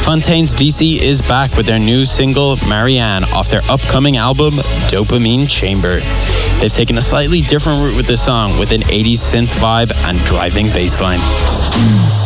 Fontaines DC is back with their new single, Marianne, off their upcoming album, Dopamine Chamber. They've taken a slightly different route with this song, with an 80s synth vibe and driving bass line.